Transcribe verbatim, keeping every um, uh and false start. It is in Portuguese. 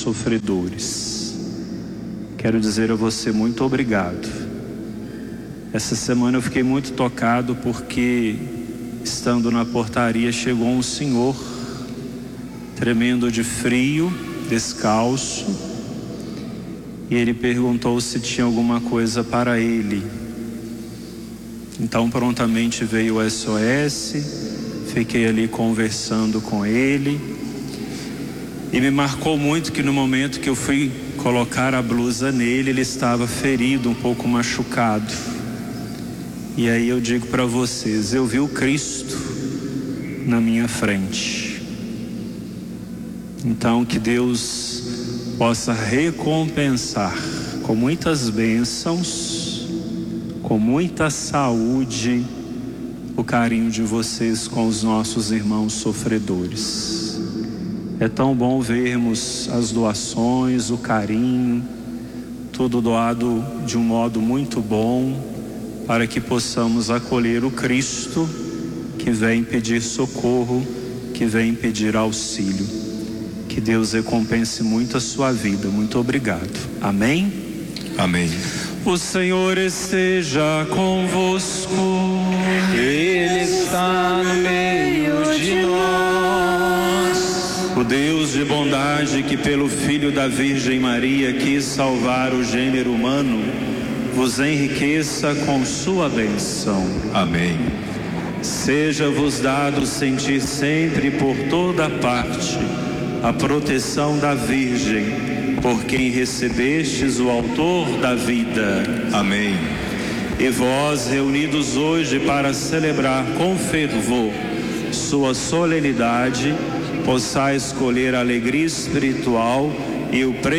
sofredores. Quero dizer a você muito obrigado. Essa semana eu fiquei muito tocado porque, estando na portaria, chegou um senhor tremendo de frio, descalço, e ele perguntou se tinha alguma coisa para ele. Então prontamente veio o S O S, fiquei ali conversando com ele, e me marcou muito que no momento que eu fui colocar a blusa nele, ele estava ferido, um pouco machucado. E aí eu digo para vocês, eu vi o Cristo na minha frente. Então que Deus possa recompensar com muitas bênçãos, com muita saúde, o carinho de vocês com os nossos irmãos sofredores. É tão bom vermos as doações, o carinho, tudo doado de um modo muito bom, para que possamos acolher o Cristo que vem pedir socorro, que vem pedir auxílio. Que Deus recompense muito a sua vida. Muito obrigado. Amém? Amém. O Senhor esteja convosco. Ele está no meio de nós. O Deus de bondade, que pelo Filho da Virgem Maria quis salvar o gênero humano, vos enriqueça com sua bênção. Amém. Seja-vos dado sentir sempre por toda parte a proteção da Virgem, por quem recebestes o autor da vida. Amém. E vós, reunidos hoje para celebrar com fervor sua solenidade, possais escolher a alegria espiritual e o